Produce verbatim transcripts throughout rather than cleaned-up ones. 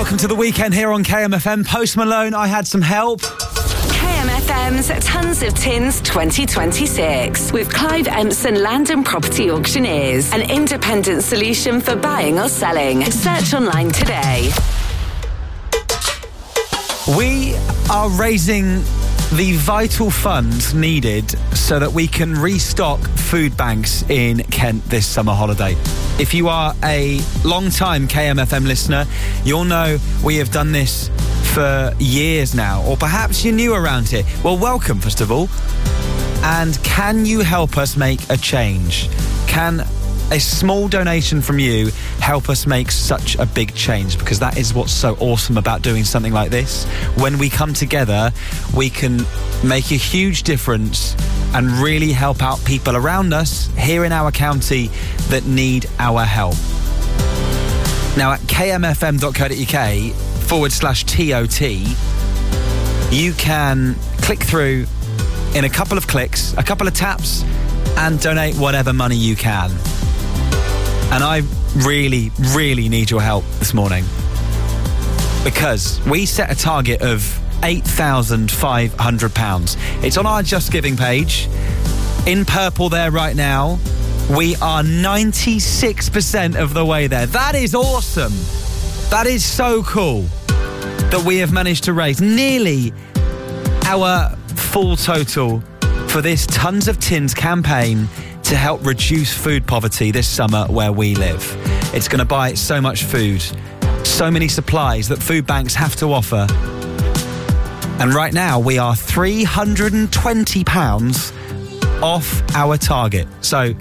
Welcome to the weekend here on K M F M. Post Malone, I Had Some Help. K M F M's Tons of Tins twenty twenty-six with Clive Empson Land and Property Auctioneers, an independent solution for buying or selling. Search online today. We are raising the vital funds needed so that we can restock food banks in Kent this summer holiday. If you are a long-time K M F M listener, you'll know we have done this for years now, or perhaps you're new around here. Well, welcome, first of all. And can you help us make a change? Can a small donation from you help us make such a big change? Because that is what's so awesome about doing something like this. When we come together, we can make a huge difference and really help out people around us here in our county that need our help. Now, at kmfm.co.uk forward slash TOT, you can click through in a couple of clicks, a couple of taps, and donate whatever money you can. And I really, really need your help this morning, because we set a target of eight thousand five hundred pounds. It's on our Just Giving page. In purple there right now. We are ninety-six percent of the way there. That is awesome. That is so cool that we have managed to raise nearly our full total for this Tons of Tins campaign to help reduce food poverty this summer where we live. It's going to buy so much food, so many supplies that food banks have to offer. And right now we are three hundred twenty pounds off our target. So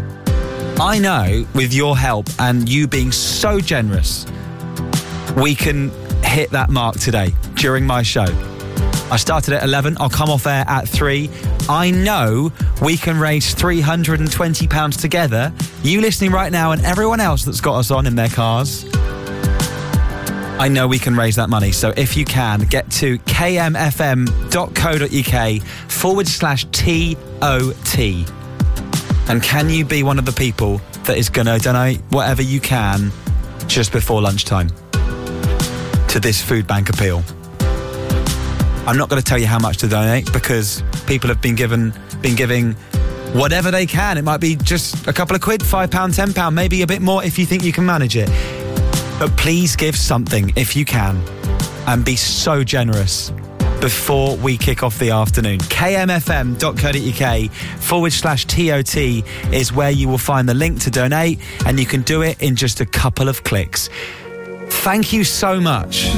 I know with your help and you being so generous, we can hit that mark today during my show. I started at eleven. I'll come off air at three. I know we can raise three hundred twenty pounds together. You listening right now and everyone else that's got us on in their cars, I know we can raise that money. So if you can, get to kmfm.co.uk forward slash T O T. And can you be one of the people that is going to donate whatever you can just before lunchtime to this food bank appeal? I'm not going to tell you how much to donate because people have been given, been giving whatever they can. It might be just a couple of quid, five pounds, ten pounds, maybe a bit more if you think you can manage it. But please give something if you can and be so generous before we kick off the afternoon. kmfm.co.uk forward slash TOT is where you will find the link to donate, and you can do it in just a couple of clicks. Thank you so much